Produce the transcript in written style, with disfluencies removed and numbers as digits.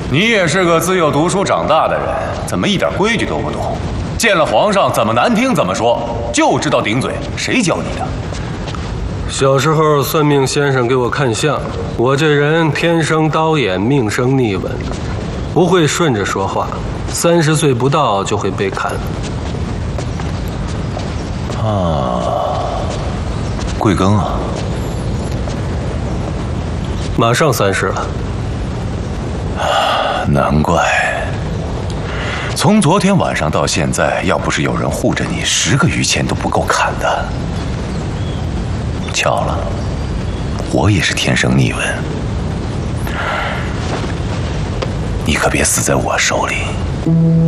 你也是个自幼读书长大的人，怎么一点规矩都不懂？见了皇上怎么难听怎么说，就知道顶嘴，谁教你的？ 小时候算命先生给我看相，我这人天生刀眼，命生逆纹，不会顺着说话，30岁不到就会被砍。 贵庚啊？ 马上30了。 难怪，从昨天晚上到现在，要不是有人护着你，10个榆钱都不够砍的。巧了，我也是天生逆纹，你可别死在我手里。